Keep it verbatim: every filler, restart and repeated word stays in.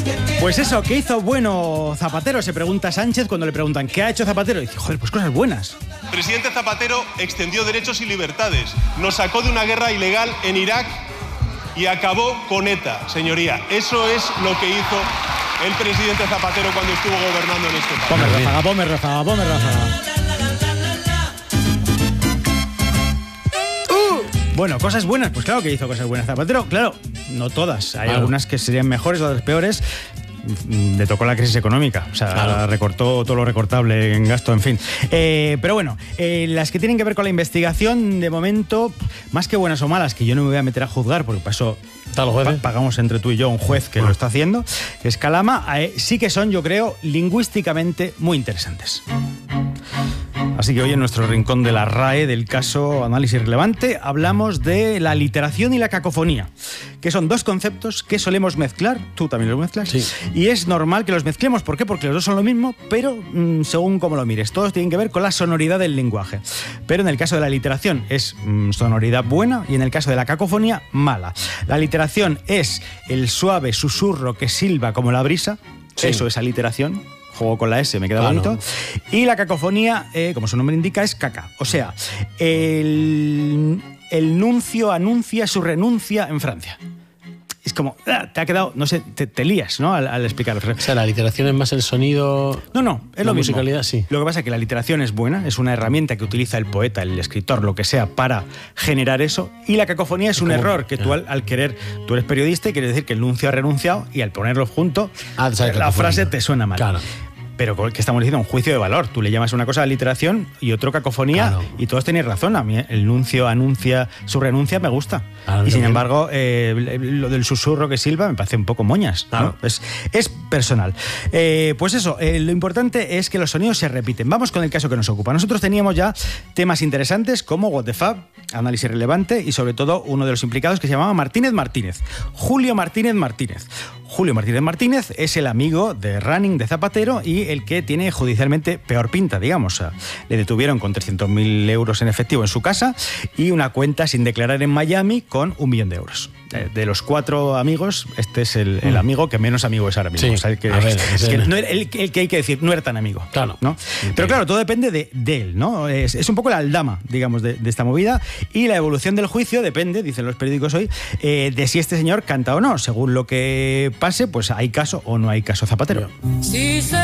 Pues eso, ¿qué hizo bueno Zapatero? Se pregunta Sánchez cuando le preguntan ¿qué ha hecho Zapatero? Y dice, joder, pues cosas buenas. El presidente Zapatero extendió derechos y libertades, nos sacó de una guerra ilegal en Irak y acabó con ETA, señoría. Eso es lo que hizo el presidente Zapatero cuando estuvo gobernando en este país. Ponme ráfaga, ponme ráfaga, ponme ráfaga. Bueno, cosas buenas, pues claro que hizo cosas buenas Zapatero, claro, no todas, hay claro. algunas que serían mejores, otras peores. Le tocó la crisis económica, o sea, claro. recortó todo lo recortable en gasto, en fin. Eh, pero bueno, eh, las que tienen que ver con la investigación, de momento, más que buenas o malas, que yo no me voy a meter a juzgar, porque para eso pa pagamos entre tú y yo un juez que ah. lo está haciendo, que es Calama, eh, sí que son, yo creo, lingüísticamente muy interesantes. Así que hoy en nuestro rincón de la R A E del caso Análisis Relevante hablamos de la literación y la cacofonía, que son dos conceptos que solemos mezclar, tú también los mezclas, sí. y es normal que los mezclemos. ¿Por qué? Porque los dos son lo mismo, pero mmm, según cómo lo mires, todos tienen que ver con la sonoridad del lenguaje. Pero en el caso de la literación es mmm, sonoridad buena y en el caso de la cacofonía, mala. La literación es el suave susurro que silba como la brisa, sí. eso es aliteración. Juego con la S, me queda bonito. Ah, no. Y la cacofonía, eh, como su nombre indica, es caca. O sea, el, el nuncio anuncia su renuncia en Francia. Es como, te ha quedado, no sé, te, te lías, ¿no? Al, al explicarlo. O sea, la literación es más el sonido... No, no, es lo mismo. Musicalidad, sí. Lo que pasa es que la literación es buena, es una herramienta que utiliza el poeta, el escritor, lo que sea, para generar eso. Y la cacofonía es un error que tú al, al querer... Tú eres periodista y quieres decir que el nuncio ha renunciado y al ponerlo junto, ah, la frase te suena mal. Claro. Pero que estamos diciendo un juicio de valor. Tú le llamas una cosa a literación y otro cacofonía, claro. y todos tenéis razón. A mí el nuncio anuncia su renuncia me gusta. Claro, y sin bien. embargo, eh, lo del susurro que silba me parece un poco moñas. Claro. ¿no? Es, es personal. Eh, pues eso, eh, lo importante es que los sonidos se repiten. Vamos con el caso que nos ocupa. Nosotros teníamos ya temas interesantes como What the Fab, Análisis Relevante y sobre todo uno de los implicados que se llamaba Martínez Martínez. Julio Martínez Martínez. Julio Martínez Martínez es el amigo de Running de Zapatero y el que tiene judicialmente peor pinta, digamos. O sea, le detuvieron con trescientos mil euros en efectivo en su casa y una cuenta sin declarar en Miami con un millón de euros. De los cuatro amigos, este es el, el amigo que menos amigo es ahora mismo. Sí, o sea, el, que, ver, es que no, el, el que hay que decir, no era tan amigo. Claro. ¿no? Okay. Pero claro, todo depende de, de él, ¿no? Es, es un poco la aldama, digamos, de, de esta movida. Y la evolución del juicio depende, dicen los periódicos hoy, eh, de si este señor canta o no. Según lo que pase, pues hay caso o no hay caso Zapatero. Sí.